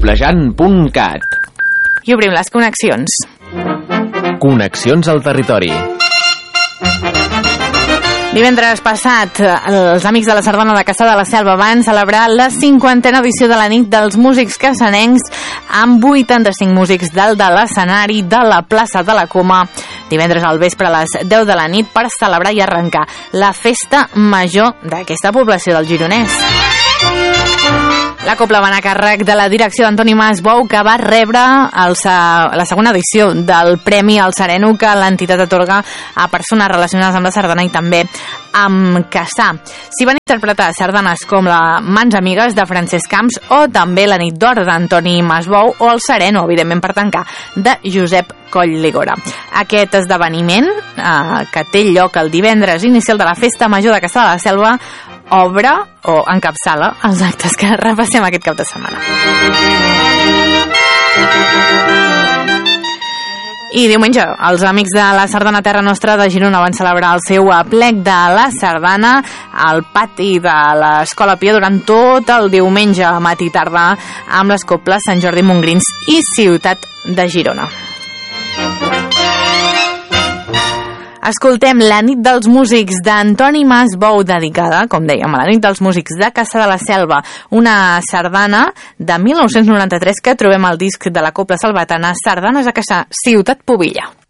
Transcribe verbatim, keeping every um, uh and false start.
coplejant punt cat. I obrim les connexions. Connexions al territori. Divendres passat, els Amics de la Sardana de Cassà de la Selva van celebrar la cinquantena edició de la nit dels músics cassanencs amb vuitanta-cinc músics dalt de l'escenari de la plaça de la Coma divendres al vespre a les deu de la nit per celebrar i arrencar la festa major d'aquesta població del Gironès. La cobla va anar a càrrec de la direcció d'Antoni Masbou, que va rebre el, la segona edició del Premi al Sereno que l'entitat atorga a persones relacionades amb la sardana i també amb Cassà. S'hi van interpretar sardanes com la Mans Amigues de Francesc Camps o també la Nit d'Or d'Antoni Masbou o el Sereno, evidentment per tancar, de Josep Coll-Ligora. Aquest esdeveniment, eh, que té lloc el divendres inicial de la Festa Major de Cassà de la Selva, obre o encapçala els actes que repassem aquest cap de setmana. I diumenge, els Amics de la Sardana Terra Nostra de Girona van celebrar el seu aplec de la sardana al pati de l'Escola Pia durant tot el diumenge, matí i tarda, amb les coples Sant Jordi Montgrins i Ciutat de Girona. Escoltem la nit dels músics d'Antoni Masbou, dedicada, com dèiem, a la nit dels músics de Cassà de la Selva, una sardana de mil nou-cents noranta-tres que trobem al disc de la Cobla Salvatana Sardanes a Cassà, Ciutat Pubilla.